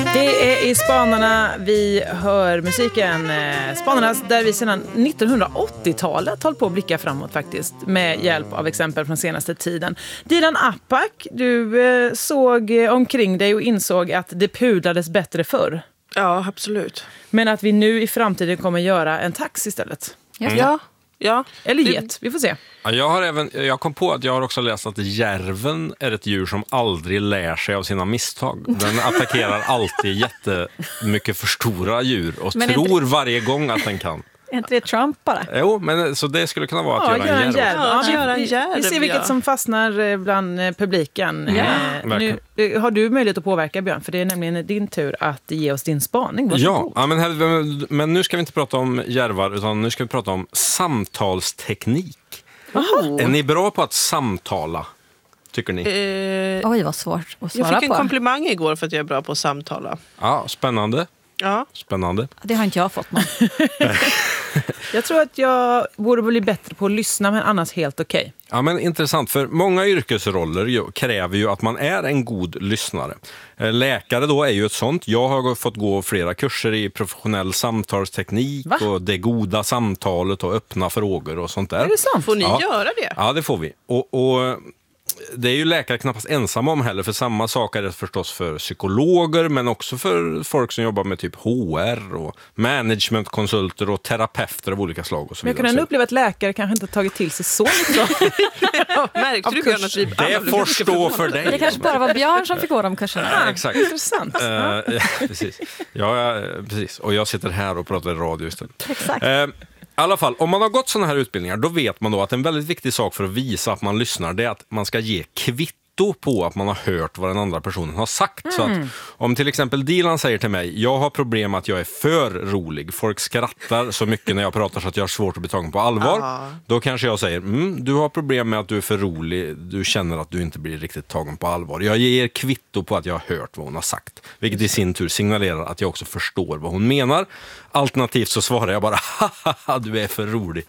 Det är i Spanarna vi hör musiken. Spanarna där vi sedan 1980-talet håller på att blicka framåt faktiskt. Med hjälp av exempel från senaste tiden. Dilan Apak, du såg omkring dig och insåg att det pudlades bättre förr. Ja, absolut. Men att vi nu i framtiden kommer göra en tax istället. Ja. Eller get, vi får se. Ja, jag kom på att jag har också läst att järven är ett djur som aldrig lär sig av sina misstag. Den attackerar alltid jättemycket för stora djur och tror varje gång att den kan. Är inte det Trump bara? Jo, men så det skulle kunna vara att göra en järv. Vi ser vilket som fastnar bland publiken. Nu har du möjlighet att påverka, Björn, för det är nämligen din tur att ge oss din spaning. Men nu ska vi inte prata om järvar, utan nu ska vi prata om samtalsteknik. Är ni bra på att samtala, tycker ni? Oj, vad svårt att svara på. Jag fick en komplimang igår för att jag är bra på att samtala. Ja, spännande. Ja. Spännande. Det har inte jag fått någon. Jag tror att jag borde bli bättre på att lyssna, men annars helt okej. Ja, men intressant, för många yrkesroller kräver ju att man är en god lyssnare. Läkare då är ju ett sånt. Jag har fått gå flera kurser i professionell samtalsteknik och det goda samtalet och öppna frågor och sånt där. Är det sant? Får ni göra det? Ja, det får vi. Och det är ju läkare knappast ensamma om heller, för samma sak är det förstås för psykologer, men också för folk som jobbar med typ HR och managementkonsulter och terapeuter av olika slag och så vidare. Men jag kan ändå uppleva att läkare kanske inte har tagit till sig så mycket. Märkte du Björn att vi det får stå för dig. Det kanske bara var Björn som fick gå de kurserna. Ja, exakt. Intressant. Precis. Precis. Och jag sitter här och pratar i radio istället. Exakt. I alla fall, om man har gått sådana här utbildningar, då vet man då att en väldigt viktig sak för att visa att man lyssnar, det är att man ska ge kvitto på att man har hört vad den andra personen har sagt. Så att om till exempel Dilan säger till mig, jag har problem att jag är för rolig, folk skrattar så mycket när jag pratar så att jag har svårt att bli tagen på allvar, då kanske jag säger, du har problem med att du är för rolig, du känner att du inte blir riktigt tagen på allvar. Jag ger kvitto på att jag har hört vad hon har sagt, vilket i sin tur signalerar att jag också förstår vad hon menar. Alternativt så svarar jag bara, haha, du är för rolig.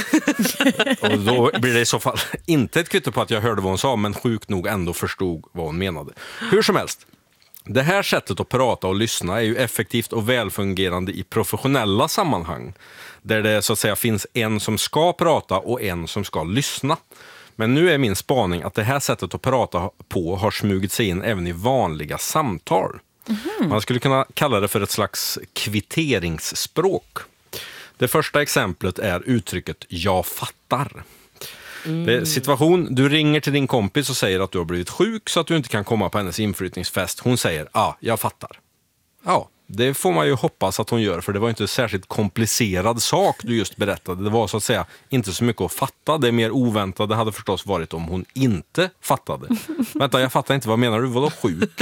Och då blir det i så fall inte ett kvitto på att jag hörde vad hon sa, men sjukt nog ändå förstod vad hon menade. Hur som helst, det här sättet att prata och lyssna är ju effektivt och välfungerande i professionella sammanhang, där det så att säga finns en som ska prata och en som ska lyssna. Men nu är min spaning att det här sättet att prata på har smugit sig in även i vanliga samtal. Man skulle kunna kalla det för ett slags kvitteringsspråk. Det första exemplet är uttrycket jag fattar. Det är situation, du ringer till din kompis och säger att du har blivit sjuk så att du inte kan komma på hennes inflyttningsfest. Hon säger, jag fattar. Ja, det får man ju hoppas att hon gör, för det var inte en särskilt komplicerad sak du just berättade. Det var så att säga inte så mycket att fatta. Det mer oväntade hade förstås varit om hon inte fattade. Vänta, jag fattar inte, vad menar du? Vadå sjuk?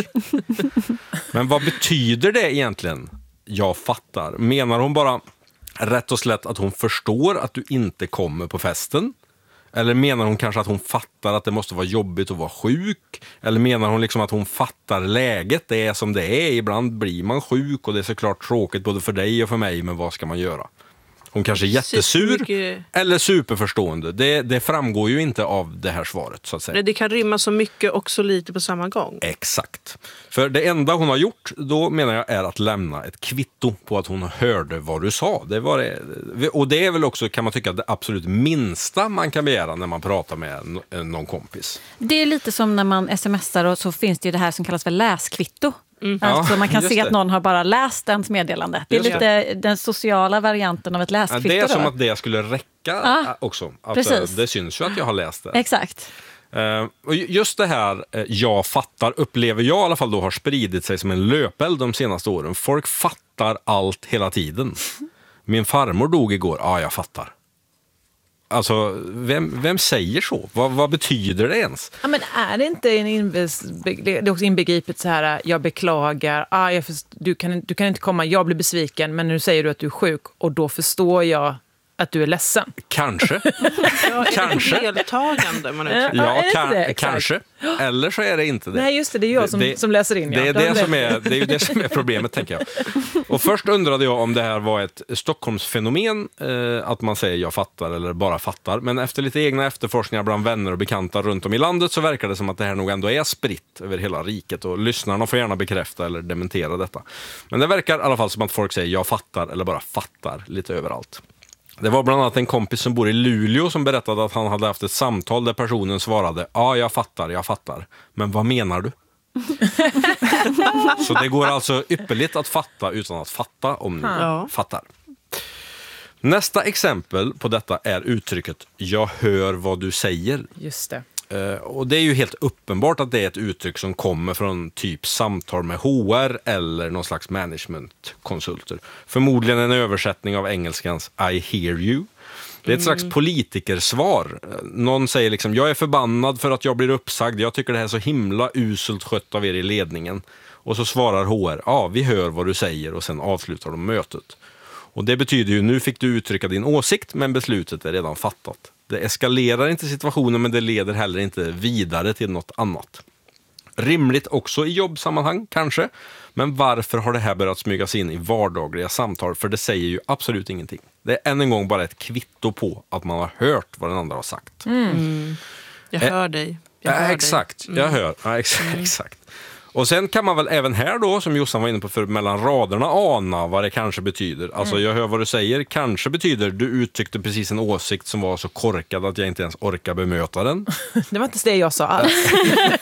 Men vad betyder det egentligen? Jag fattar. Menar hon bara rätt och slätt att hon förstår att du inte kommer på festen? Eller menar hon kanske att hon fattar att det måste vara jobbigt att vara sjuk? Eller menar hon liksom att hon fattar läget, det är som det är, ibland blir man sjuk och det är såklart tråkigt både för dig och för mig, men vad ska man göra? Hon kanske är jättesur eller superförstående. Det framgår ju inte av det här svaret, så att säga. Det kan rymma så mycket och så lite på samma gång. Exakt. För det enda hon har gjort, då menar jag, är att lämna ett kvitto på att hon hörde vad du sa. Det var det. Och det är väl också, kan man tycka, det absolut minsta man kan begära när man pratar med någon kompis. Det är lite som när man smsar och så finns det ju det här som kallas för läskvitto. Alltså man kan se att någon har bara läst ens meddelande. Det är lite den sociala varianten av ett läskvitto. Det är som att det skulle räcka också. Att, det syns ju att jag har läst det. Exakt. Och just det här jag fattar upplever jag i alla fall då har spridit sig som en löpeld de senaste åren. Folk fattar allt hela tiden. Min farmor dog igår. Jag fattar. Alltså, vem säger så? Vad betyder det ens? Ja, men är det inte det är också inbegripet så här, jag beklagar, du kan inte komma, jag blir besviken, men nu säger du att du är sjuk och då förstår jag att du är ledsen. Kanske. Ja, Kanske. deltagande man uttrycker. Ja, är det inte det? Exakt. kanske. Eller så är det inte det. Nej, just det. Det är jag som läser in. Ja. Det är ju det som är problemet, tänker jag. Och först undrade jag om det här var ett Stockholmsfenomen, att man säger jag fattar eller bara fattar. Men efter lite egna efterforskningar bland vänner och bekanta runt om i landet så verkar det som att det här nog ändå är spritt över hela riket. Och lyssnarna får gärna bekräfta eller dementera detta. Men det verkar i alla fall som att folk säger jag fattar eller bara fattar lite överallt. Det var bland annat en kompis som bor i Luleå som berättade att han hade haft ett samtal där personen svarade ja, jag fattar. Men vad menar du? Så det går alltså ypperligt att fatta utan att fatta om ni fattar. Nästa exempel på detta är uttrycket jag hör vad du säger. Just det. Och det är ju helt uppenbart att det är ett uttryck som kommer från typ samtal med HR eller någon slags managementkonsulter. Förmodligen en översättning av engelskans I hear you. Det är ett slags politikersvar. Någon säger liksom, jag är förbannad för att jag blir uppsagd. Jag tycker det här är så himla uselt skött av er i ledningen. Och så svarar HR, ja vi hör vad du säger och sen avslutar de mötet. Och det betyder ju, nu fick du uttrycka din åsikt men beslutet är redan fattat. Det eskalerar inte situationen men det leder heller inte vidare till något annat. Rimligt också i jobbsammanhang, kanske. Men varför har det här börjat smygas in i vardagliga samtal? För det säger ju absolut ingenting. Det är än en gång bara ett kvitto på att man har hört vad den andra har sagt. Jag hör dig. Jag hör exakt, dig. Jag hör. Ja, exakt. Och sen kan man väl även här då, som Jossan var inne på, för mellan raderna ana vad det kanske betyder. Alltså jag hör vad du säger, kanske betyder du uttryckte precis en åsikt som var så korkad att jag inte ens orkar bemöta den. Det var inte det jag sa alls.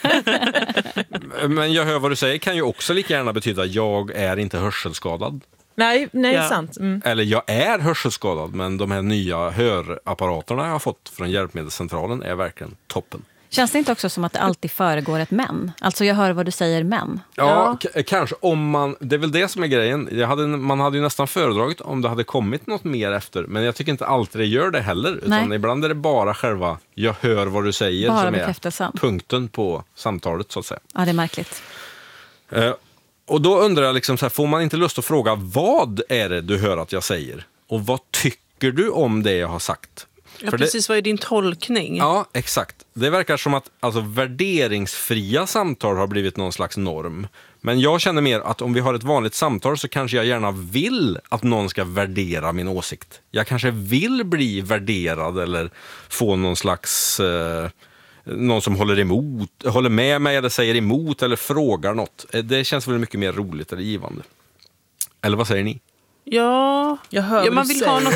Men jag hör vad du säger kan ju också lika gärna betyda jag är inte hörselskadad. Nej, sant. Eller jag är hörselskadad, men de här nya hörapparaterna jag har fått från Hjälpmedelscentralen är verkligen toppen. Känns det inte också som att det alltid föregår ett men? Alltså jag hör vad du säger men. Ja, kanske om man... Det är väl det som är grejen. Man hade ju nästan föredragit om det hade kommit något mer efter. Men jag tycker inte alltid det gör det heller. Utan ibland är det bara själva jag hör vad du säger bara som är punkten på samtalet, så att säga. Ja, det är märkligt. Och då undrar jag, liksom så här, får man inte lust att fråga vad är det du hör att jag säger? Och vad tycker du om det jag har sagt? Ja, precis. Vad är din tolkning? Ja, exakt. Det verkar som att alltså, värderingsfria samtal har blivit någon slags norm. Men jag känner mer att om vi har ett vanligt samtal så kanske jag gärna vill att någon ska värdera min åsikt. Jag kanske vill bli värderad eller få någon slags... någon som håller med mig eller säger emot eller frågar något. Det känns väl mycket mer roligt eller givande. Eller vad säger ni? Ja, jag hör man vill ha något.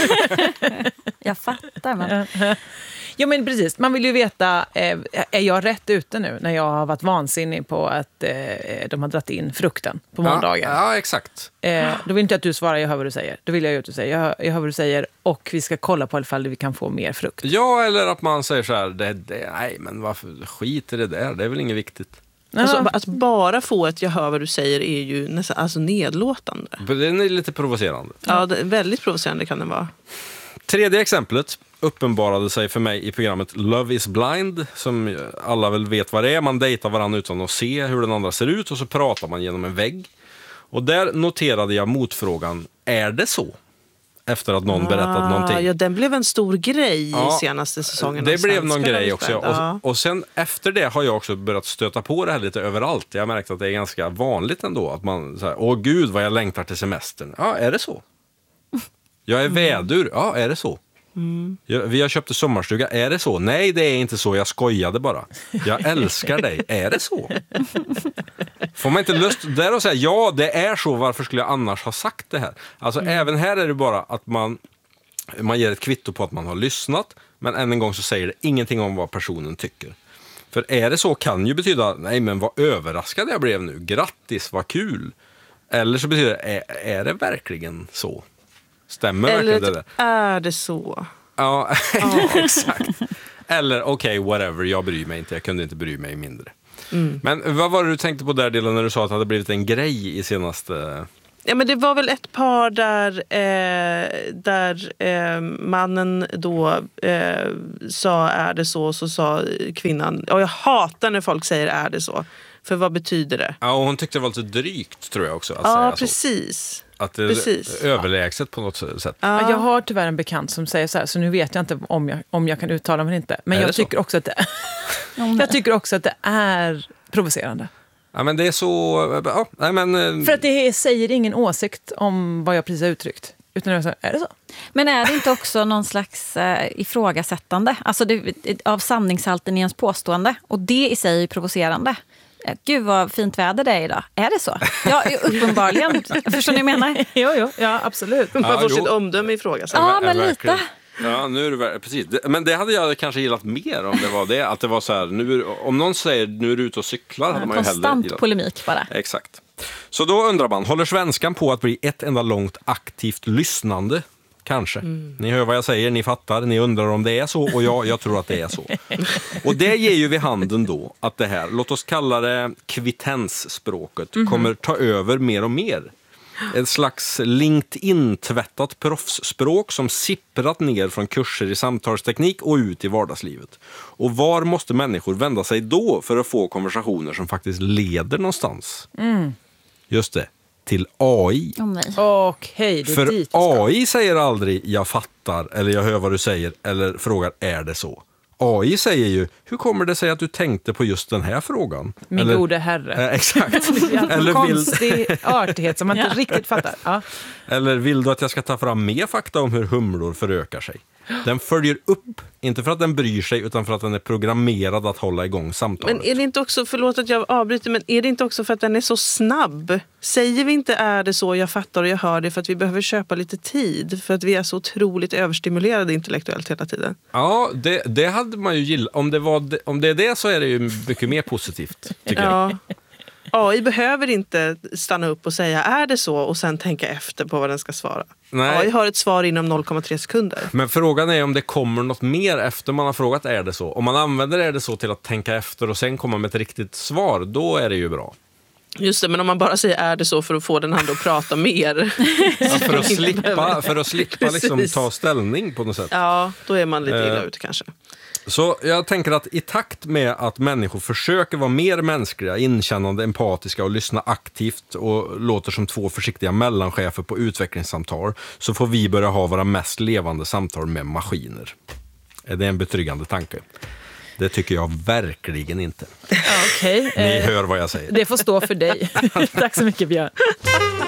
Jag fattar. Men... Ja, men precis. Man vill ju veta, är jag rätt ute nu när jag har varit vansinnig på att de har dratt in frukten på måndagen? Ja, exakt. Då vill inte att du svarar, jag hör vad du säger. Då vill jag ju att du säger, jag hör vad du säger och vi ska kolla på ifall vi kan få mer frukt. Ja, eller att man säger så här, nej men varför skit i det där, det är väl inget viktigt. Alltså, att bara få ett jag hör vad du säger är ju nästan nedlåtande. Den är lite provocerande. Ja, väldigt provocerande kan den vara. Tredje exemplet uppenbarade sig för mig i programmet Love is blind, som alla väl vet vad det är. Man dejtar varandra utan att se hur den andra ser ut och så pratar man genom en vägg. Och där noterade jag motfrågan, är det så? Efter att någon berättat någonting. Ja, den blev en stor grej i senaste säsongen. Det blev någon grej också. Och sen efter det har jag också börjat stöta på det här lite överallt. Jag har märkt att det är ganska vanligt ändå. Att man säger, åh gud vad jag längtar till semestern. Ja, är det så? Jag är vädur. Ja, är det så? Vi har köpt en sommarstuga. Är det så? Nej, det är inte så. Jag skojade bara. Jag älskar dig. Är det så? Får man inte lust där och säga ja, det är så. Varför skulle jag annars ha sagt det här? Alltså även här är det bara att man ger ett kvitto på att man har lyssnat. Men än en gång så säger det ingenting om vad personen tycker. För är det så kan ju betyda nej men vad överraskad jag blev nu. Grattis, vad kul. Eller så betyder det är det verkligen så? Stämmer verkligen det där? Är det så? Ja, exakt. Eller okej, whatever, jag bryr mig inte. Jag kunde inte bry mig mindre. Men vad var det du tänkte på där delen när du sa att det hade blivit en grej i senaste... Ja, men det var väl ett par där mannen då sa är det så sa kvinnan, och jag hatar när folk säger är det så. För vad betyder det? Ja, och hon tyckte det var lite drygt, tror jag också. Att Ja, säga precis. Så. Att det är överlägset på något sätt. Ja. Jag har tyvärr en bekant som säger så här, så nu vet jag inte om jag kan uttala mig inte. Men jag tycker också att jag tycker också att det är provocerande. Ja, men det är så... Ja, nej, men... För att det säger ingen åsikt om vad jag precis har uttryckt. Utan är det så? Men är det inte också någon slags ifrågasättande? Alltså av sanningshalten i ens påstående. Och det i sig är provocerande. Gud vad fint väder det är idag. Är det så? Ja, uppenbarligen. Förstår ni vad jag menar? Jo, ja, absolut. Man får sitt omdöme ifrågasatt. Ja, men lite. Ja, nu är det precis. Men det hade jag kanske gillat mer om det var det. Att det var så här, om någon säger nu är du ute och cyklar, hade man ju hellre konstant gillat. polemik bara. Exakt. Så då undrar man, håller svenskan på att bli ett enda långt aktivt lyssnande? Kanske. Ni hör vad jag säger, ni fattar, ni undrar om det är så, och jag tror att det är så. Och det ger ju vid handen då att det här, låt oss kalla det kvittensspråket, kommer ta över mer och mer. Ett slags LinkedIn-tvättat proffsspråk som sipprat ner från kurser i samtalsteknik och ut i vardagslivet. Och var måste människor vända sig då för att få konversationer som faktiskt leder någonstans? Just det, till AI. Okej, det är för dit AI säger aldrig jag fattar eller jag hör vad du säger eller frågar är det så? AI säger ju, hur kommer det sig att du tänkte på just den här frågan? Min gode herre. Exakt. Eller konstig artighet som man inte riktigt fattar. Ja. Eller vill du att jag ska ta fram mer fakta om hur humlor förökar sig? Den följer upp, inte för att den bryr sig utan för att den är programmerad att hålla igång samtalet. Men är det inte också, förlåt att jag avbryter, men är det inte också för att den är så snabb? Säger vi inte är det så, jag fattar och jag hör det, för att vi behöver köpa lite tid? För att vi är så otroligt överstimulerade intellektuellt hela tiden. Ja, det hade man ju gillat. Om det är det så är det ju mycket mer positivt, tycker jag. AI behöver inte stanna upp och säga är det så och sen tänka efter på vad den ska svara. Nej. AI har ett svar inom 0,3 sekunder. Men frågan är om det kommer något mer efter man har frågat är det så. Om man använder är det så till att tänka efter och sen komma med ett riktigt svar, då är det ju bra. Just det, men om man bara säger är det så för att få den andra att prata mer. Ja, för att slippa liksom ta ställning på något sätt. Ja, då är man lite illa ute kanske. Så jag tänker att i takt med att människor försöker vara mer mänskliga, inkännande, empatiska och lyssna aktivt och låter som två försiktiga mellanchefer på utvecklingssamtal, så får vi börja ha våra mest levande samtal med maskiner. Är det en betryggande tanke? Det tycker jag verkligen inte. Ja, okej. Ni hör vad jag säger. Det får stå för dig. Tack så mycket, Björn.